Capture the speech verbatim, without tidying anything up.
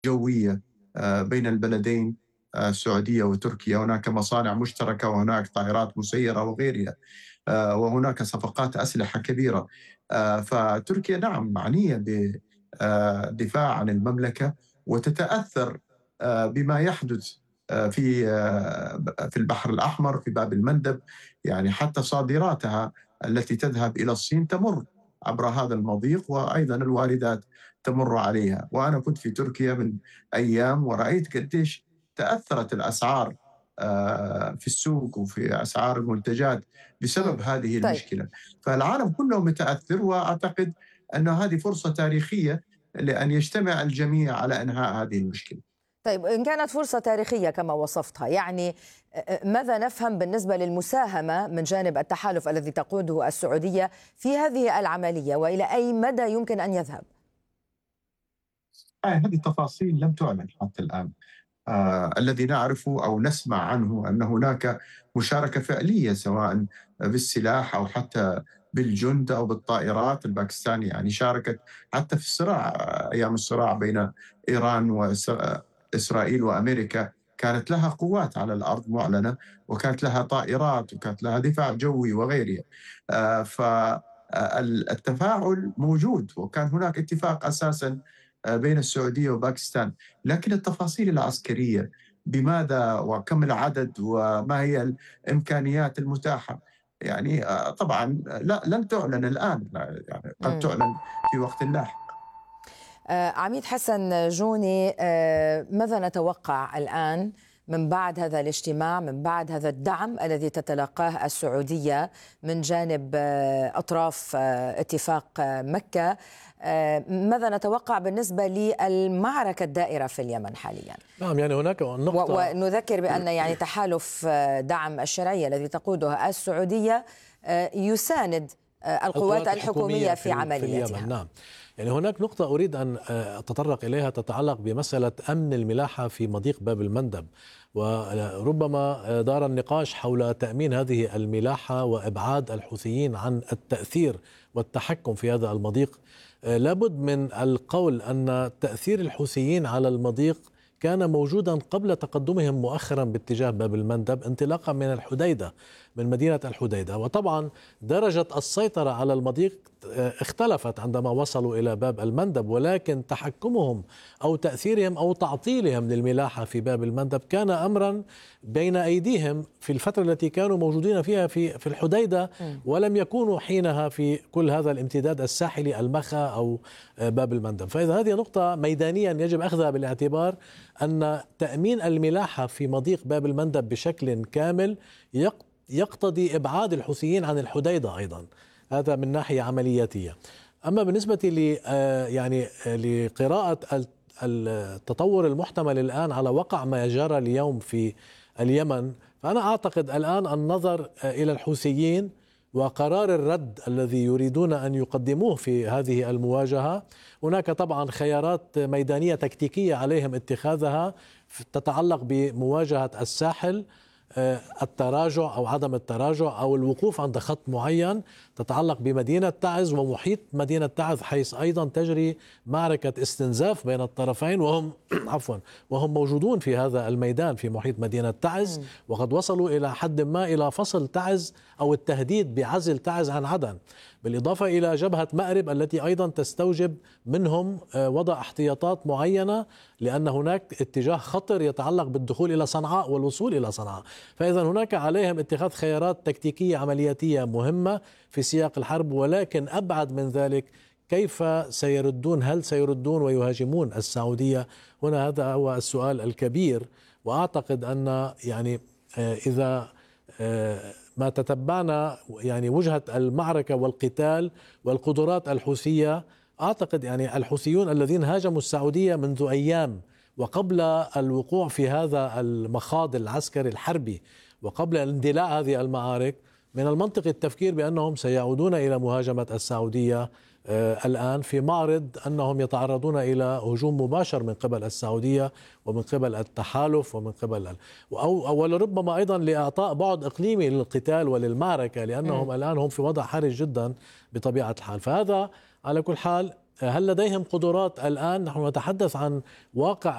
جوية آه، بين البلدين، آه، السعودية وتركيا. هناك مصانع مشتركة وهناك طائرات مسيرة وغيرها، آه، وهناك صفقات أسلحة كبيرة. آه، فتركيا نعم معنية بالدفاع عن المملكة، وتتأثر آه، بما يحدث آه، في آه، في البحر الأحمر في باب المندب. يعني حتى صادراتها التي تذهب إلى الصين تمر عبر هذا المضيق، وأيضا الواردات تمر عليها. وأنا كنت في تركيا من أيام ورأيت قديش تأثرت الأسعار آه، في السوق وفي أسعار المنتجات مم. بسبب هذه طيب. المشكلة. فالعالم كله متأثر، وأعتقد أن هذه فرصة تاريخية لأن يجتمع الجميع على إنهاء هذه المشكلة. طيب، إن كانت فرصة تاريخية كما وصفتها، يعني ماذا نفهم بالنسبة للمساهمة من جانب التحالف الذي تقوده السعودية في هذه العملية، وإلى أي مدى يمكن أن يذهب؟ آه، هذه التفاصيل لم تعلن حتى الآن. آه الذي نعرفه أو نسمع عنه أن هناك مشاركة فعلية، سواء بالسلاح أو حتى بالجند أو بالطائرات. الباكستان يعني شاركت حتى في الصراع، آه، أيام الصراع بين إيران وإسرائيل وأمريكا، كانت لها قوات على الأرض معلنة، وكانت لها طائرات، وكانت لها دفاع جوي وغيره. آه فالتفاعل موجود، وكان هناك اتفاق أساسا آه، بين السعودية وباكستان. لكن التفاصيل العسكرية، بماذا وكم العدد وما هي الإمكانيات المتاحة، يعني آه، طبعا لا لن تعلن الآن، يعني قد مم. تعلن في وقت لاحق. آه عميد حسن جوني، آه ماذا نتوقع الآن من بعد هذا الاجتماع، من بعد هذا الدعم الذي تتلقاه السعودية من جانب آه أطراف آه اتفاق آه مكة؟ آه ماذا نتوقع بالنسبة للمعركة الدائرة في اليمن حاليا؟ نعم، يعني هناك نقطة. ونذكر بأن يعني تحالف دعم الشرعية الذي تقودها السعودية يساند القوات الحكومية في عمليتها في اليمن. نعم، يعني هناك نقطة أريد أن أتطرق إليها تتعلق بمسألة أمن الملاحة في مضيق باب المندب، وربما دار النقاش حول تأمين هذه الملاحة وإبعاد الحوثيين عن التأثير والتحكم في هذا المضيق. لابد من القول أن تأثير الحوثيين على المضيق كان موجودا قبل تقدمهم مؤخرا باتجاه باب المندب، انطلاقا من الحديدة، من مدينة الحديدة. وطبعا درجة السيطرة على المضيق اختلفت عندما وصلوا إلى باب المندب، ولكن تحكمهم أو تأثيرهم أو تعطيلهم للملاحة في باب المندب كان أمرا بين أيديهم في الفترة التي كانوا موجودين فيها في في الحديدة، ولم يكونوا حينها في كل هذا الامتداد الساحلي المخا أو باب المندب. فإذا هذه نقطة ميدانيا يجب أخذها بالاعتبار، أن تأمين الملاحة في مضيق باب المندب بشكل كامل يقتضي إبعاد الحوثيين عن الحديدة أيضا. هذا من ناحية عملياتية. أما بالنسبة لي يعني لقراءة التطور المحتمل الآن على وقع ما جرى اليوم في اليمن، فأنا أعتقد الآن النظر إلى الحوثيين وقرار الرد الذي يريدون أن يقدموه في هذه المواجهة. هناك طبعا خيارات ميدانية تكتيكية عليهم اتخاذها تتعلق بمواجهة الساحل، التراجع أو عدم التراجع أو الوقوف عند خط معين، تتعلق بمدينة تعز ومحيط مدينة تعز، حيث أيضا تجري معركة استنزاف بين الطرفين، وهم عفوا وهم موجودون في هذا الميدان في محيط مدينة تعز، وقد وصلوا إلى حد ما إلى فصل تعز أو التهديد بعزل تعز عن عدن، بالإضافة إلى جبهة مأرب التي أيضا تستوجب منهم وضع احتياطات معينة، لأن هناك اتجاه خطر يتعلق بالدخول إلى صنعاء والوصول إلى صنعاء. فإذا هناك عليهم اتخاذ خيارات تكتيكية عملياتية مهمة في سياق الحرب. ولكن أبعد من ذلك، كيف سيردون؟ هل سيردون ويهاجمون السعودية؟ هنا هذا هو السؤال الكبير. وأعتقد أن يعني إذا ما تتبعنا يعني وجهة المعركة والقتال والقدرات الحوثية، أعتقد يعني الحوثيون الذين هاجموا السعودية منذ أيام وقبل الوقوع في هذا المخاض العسكري الحربي وقبل اندلاع هذه المعارك، من المنطق التفكير بأنهم سيعودون إلى مهاجمة السعودية آه الآن في معرض أنهم يتعرضون إلى هجوم مباشر من قبل السعودية ومن قبل التحالف ومن قبل أو, أو ربما أيضا لإعطاء بعد إقليمي للقتال وللمعركة، لأنهم م. الآن هم في وضع حرج جدا بطبيعة الحال. فهذا على كل حال، هل لديهم قدرات الآن؟ نحن نتحدث عن واقع